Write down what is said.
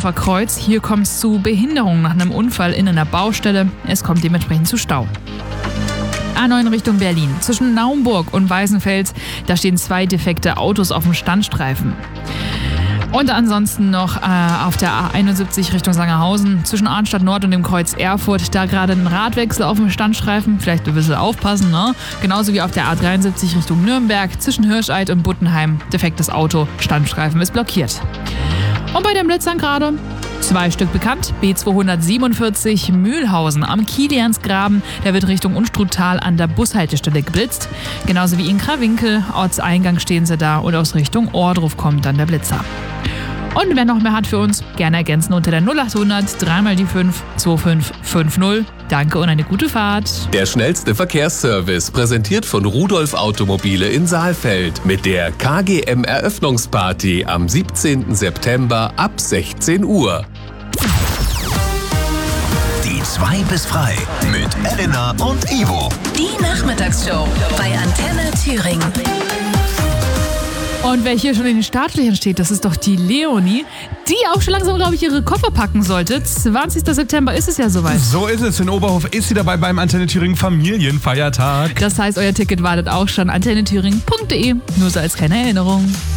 Oberndorfer Kreuz. Hier kommt es zu Behinderungen nach einem Unfall in einer Baustelle. Es kommt dementsprechend zu Stau. A9 Richtung Berlin. Zwischen Naumburg und Weißenfels, da stehen 2 defekte Autos auf dem Standstreifen. Und ansonsten noch auf der A71 Richtung Sangerhausen, zwischen Arnstadt Nord und dem Kreuz Erfurt, da gerade ein Radwechsel auf dem Standstreifen, vielleicht ein bisschen aufpassen, ne? Genauso wie auf der A73 Richtung Nürnberg, zwischen Hirscheid und Buttenheim, defektes Auto, Standstreifen ist blockiert. Und bei den Blitzern gerade 2 Stück bekannt. B247 Mühlhausen am Kiliansgraben. Der wird Richtung Unstruttal an der Bushaltestelle geblitzt. Genauso wie in Krawinkel. Ortseingang stehen sie da und aus Richtung Ohrdruf kommt dann der Blitzer. Und wer noch mehr hat für uns, gerne ergänzen unter der 0800 3 mal die 5 2550. Danke und eine gute Fahrt. Der schnellste Verkehrsservice, präsentiert von Rudolf Automobile in Saalfeld mit der KGM Eröffnungsparty am 17. September ab 16 Uhr. Die 2 bis frei mit Elena und Ivo. Die Nachmittagsshow bei Antenne Thüringen. Und wer hier schon in den Startlöchern steht, das ist doch die Leonie, die auch schon langsam, glaube ich, ihre Koffer packen sollte. 20. September ist es ja soweit. So ist es. In Oberhof ist sie dabei beim Antenne Thüringen Familienfeiertag. Das heißt, euer Ticket wartet auch schon. antennethüringen.de. Nur so als kleine Erinnerung.